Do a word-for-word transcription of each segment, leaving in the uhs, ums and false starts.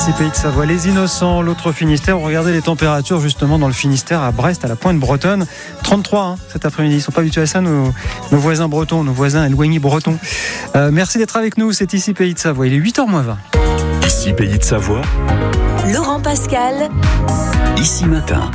Ici Pays de Savoie, les Innocents, l'autre Finistère. Regardez les températures justement dans le Finistère, à Brest, à la Pointe Bretonne. trente-trois hein, cet après-midi. Ils ne sont pas habitués à ça, nos, nos voisins bretons, nos voisins éloignés bretons. Euh, merci d'être avec nous. C'est Ici Pays de Savoie. Il est huit heures moins vingt. Ici Pays de Savoie. Laurent Pascal. Ici Matin.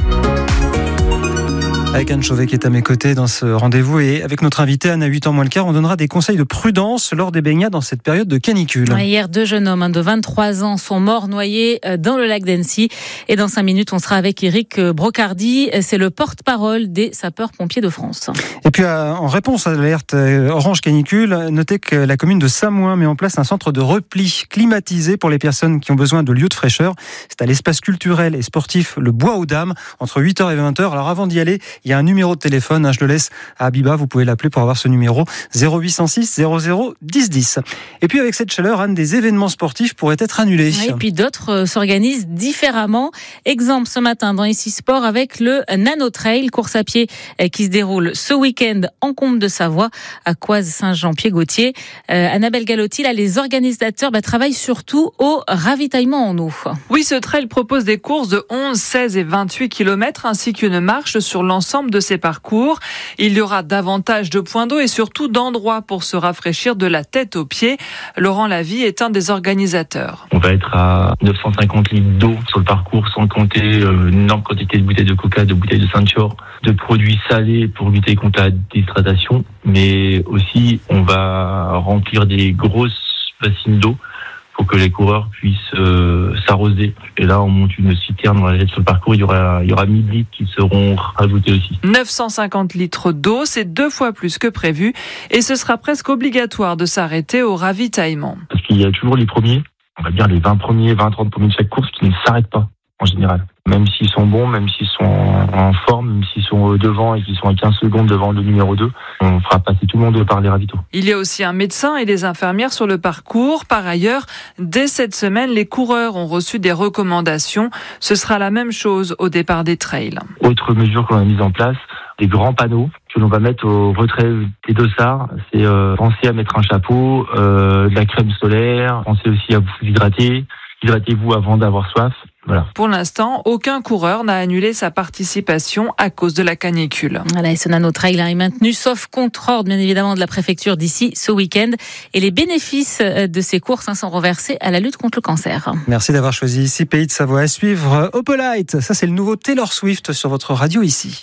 Avec Anne Chauvet qui est à mes côtés dans ce rendez-vous et avec notre invité Anne à huit heures moins le quart, on donnera des conseils de prudence lors des baignades dans cette période de canicule. Hier, deux jeunes hommes de vingt-trois ans sont morts noyés dans le lac d'Annecy. Et dans cinq minutes, on sera avec Éric Brocardi. C'est le porte-parole des sapeurs-pompiers de France. Et puis, en réponse à l'alerte orange canicule, notez que la commune de Samoin met en place un centre de repli climatisé pour les personnes qui ont besoin de lieux de fraîcheur. C'est à l'espace culturel et sportif Le Bois aux Dames, entre huit heures et vingt heures. Alors avant d'y aller, il y a un numéro de téléphone, hein, je le laisse à Abiba, vous pouvez l'appeler pour avoir ce numéro, zéro huit cent six zéro zéro dix dix. Et puis avec cette chaleur, Anne, des événements sportifs pourraient être annulés. Oui, et puis d'autres euh, s'organisent différemment. Exemple ce matin dans Ici Sport avec le Nano Trail, course à pied euh, qui se déroule ce week-end en Combe de Savoie, à Coise-Saint-Jean-Pied-Gautier. Euh, Annabelle Galotti, là, les organisateurs bah, travaillent surtout au ravitaillement en eau. Oui, ce trail propose des courses de onze, seize et vingt-huit kilomètres ainsi qu'une marche sur l'ensemble de ces parcours. Il y aura davantage de points d'eau et surtout d'endroits pour se rafraîchir de la tête aux pieds. Laurent Lavie est un des organisateurs. On va être à neuf cent cinquante litres d'eau sur le parcours, sans compter euh, une énorme quantité de bouteilles de coca, de bouteilles de Saint-Chor, de produits salés pour lutter contre la déshydratation. Mais aussi, on va remplir des grosses bassines d'eau pour que les coureurs puissent euh, s'arroser. Et là, on monte une citerne, on la jette sur le parcours, il y aura, il y aura mille litres qui seront rajoutés aussi. neuf cent cinquante litres d'eau, c'est deux fois plus que prévu. Et ce sera presque obligatoire de s'arrêter au ravitaillement. Parce qu'il y a toujours les premiers, on va dire les vingt premiers, vingt, trente premiers de chaque course qui ne s'arrêtent pas, en général. Même s'ils sont bons, même s'ils sont en forme, même s'ils sont devant et qu'ils sont à quinze secondes devant le numéro deux, on fera passer tout le monde par les ravitaux. Il y a aussi un médecin et des infirmières sur le parcours. Par ailleurs, dès cette semaine, les coureurs ont reçu des recommandations. Ce sera la même chose au départ des trails. Autre mesure qu'on a mise en place, des grands panneaux que l'on va mettre au retrait des dossards. C'est euh, penser à mettre un chapeau, euh, de la crème solaire, pensez aussi à vous hydrater. Hydratez-vous avant d'avoir soif. Voilà. Pour l'instant, aucun coureur n'a annulé sa participation à cause de la canicule. Voilà, et ce Nano Trail est maintenu, sauf contre ordre, bien évidemment, de la préfecture d'ici ce week-end. Et les bénéfices de ces courses hein, sont reversés à la lutte contre le cancer. Merci d'avoir choisi Ici Pays de Savoie. À suivre Opelite. Ça, c'est le nouveau Taylor Swift sur votre radio ici.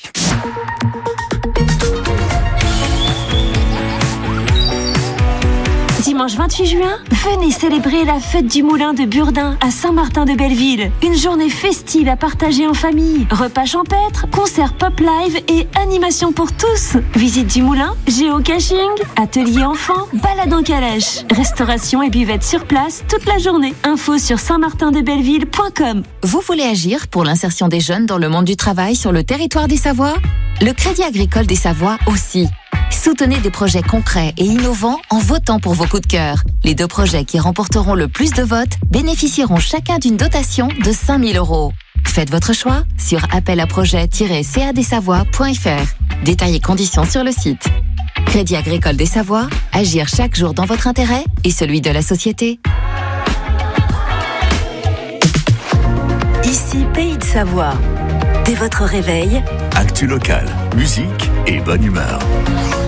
Dimanche vingt-huit juin, venez célébrer la fête du moulin de Burdin à Saint-Martin-de-Belleville. Une journée festive à partager en famille. Repas champêtre, concert pop live et animation pour tous. Visite du moulin, géocaching, atelier enfants, balade en calèche, restauration et buvette sur place toute la journée. Info sur saint martin de belleville point com. Vous voulez agir pour l'insertion des jeunes dans le monde du travail sur le territoire des Savoies ? Le Crédit Agricole des Savoies aussi. Soutenez des projets concrets et innovants en votant pour vos coups de cœur. Les deux projets qui remporteront le plus de votes bénéficieront chacun d'une dotation de cinq mille euros. Faites votre choix sur appel à projet tiret c a d savoie point f r. Détails et conditions sur le site. Crédit Agricole des Savoies, agir chaque jour dans votre intérêt et celui de la société. Ici Pays de Savoie. Dès votre réveil, Actu local, musique et bonne humeur.